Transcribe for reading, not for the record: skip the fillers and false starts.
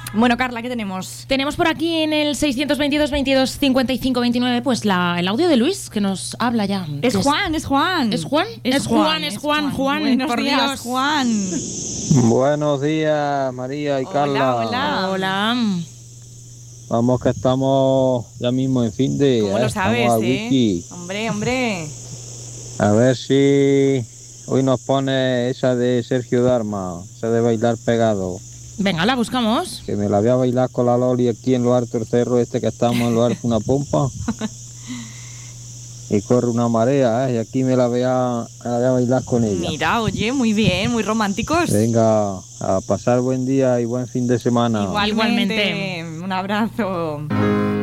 Bueno, Carla, ¿qué tenemos? Tenemos por aquí en el 622 22 55 29 pues el audio de Luis que nos habla ya. Es Juan. ¿Es Juan? Es Juan. Buenos por días, Dios. Juan. Buenos días, María y Carla. Hola. Vamos que estamos ya mismo en fin de... ¿Cómo lo sabes, estamos a wiki. Hombre. A ver si hoy nos pone esa de Sergio Darma, esa de bailar pegado. Venga, la buscamos. Que me la voy a bailar con la Loli aquí en lo alto del cerro este que estamos en lo alto, una pompa. Y corre una marea, y aquí me la voy a bailar con ella. Mira, oye, muy bien, muy románticos. Venga, a pasar buen día y buen fin de semana. Igualmente. Un abrazo.